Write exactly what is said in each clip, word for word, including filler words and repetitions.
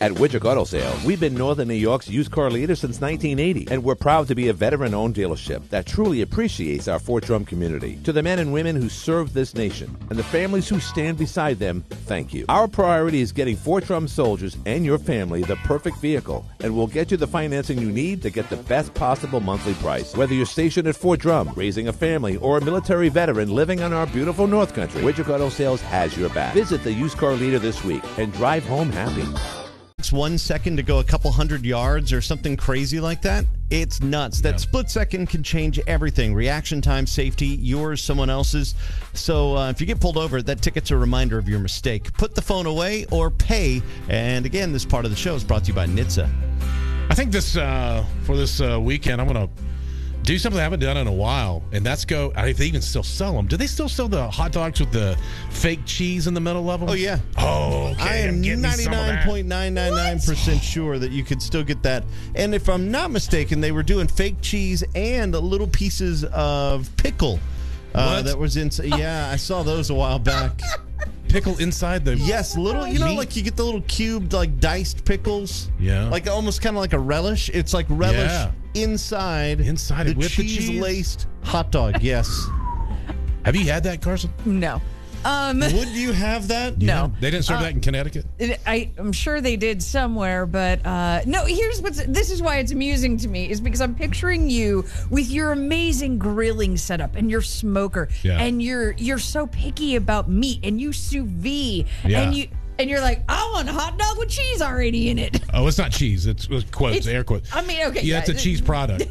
At Widget Auto Sales, we've been Northern New York's used car leader since nineteen eighty, and we're proud to be a veteran-owned dealership that truly appreciates our Fort Drum community. To the men and women who serve this nation and the families who stand beside them, thank you. Our priority is getting Fort Drum soldiers and your family the perfect vehicle, and we'll get you the financing you need to get the best possible monthly price. Whether you're stationed at Fort Drum, raising a family, or a military veteran living on our beautiful North Country, Widget Auto Sales has your back. Visit the used car leader this week and drive home happy. One second to go a couple hundred yards or something crazy like that. It's nuts. That yeah. split second can change everything. Reaction time, safety, yours, someone else's. So uh, if you get pulled over, that ticket's a reminder of your mistake. Put the phone away or pay. And again, this part of the show is brought to you by N H T S A. I think this uh, for this uh, weekend, I'm going to do something I haven't done in a while, and that's go. I think they even still sell them. Do they still sell the hot dogs with the fake cheese in the middle of them? Oh yeah. Oh, okay. I am ninety-nine point nine nine nine percent sure that you could still get that. And if I'm not mistaken, they were doing fake cheese and little pieces of pickle. Uh, that was in. Yeah, I saw those a while back. Pickle inside the yes, little. You know, meat? Like you get the little cubed, like diced pickles. Yeah, like almost kind of like a relish. It's like relish. Yeah. Inside, inside the with cheese, the cheese laced hot dog. Yes. Have you had that, Carson? No. Um, Would you have that? No. Yeah. They didn't serve uh, that in Connecticut? I, I'm sure they did somewhere, but uh, no, here's what's, this is why it's amusing to me, is because I'm picturing you with your amazing grilling setup and your smoker, yeah. and you're you're so picky about meat, and you sous vide, yeah. and you... And you're like, I want a hot dog with cheese already in it. Oh, it's not cheese. It's, it's quotes, it's, air quotes. I mean, okay. Yeah, it's a cheese product.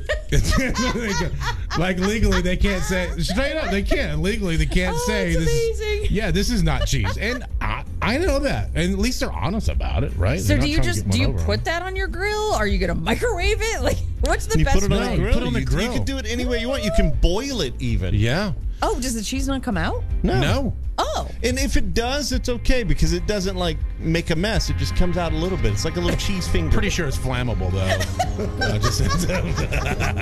Like, legally, they can't say, straight up, they can't. Legally, they can't oh, say. That's this amazing. Is, yeah, this is not cheese. And I, I know that. And at least they're honest about it, right? So do you just, do you put that on your grill? Are you going to microwave it? Like, what's the you best put it on way? the grill. Put it on the you, grill. You can do it any way you want. You can boil it even. Yeah. Oh, does the cheese not come out? No. No. Oh. And if it does, it's okay because it doesn't like make a mess. It just comes out a little bit. It's like a little cheese finger. Pretty sure it's flammable though. uh, just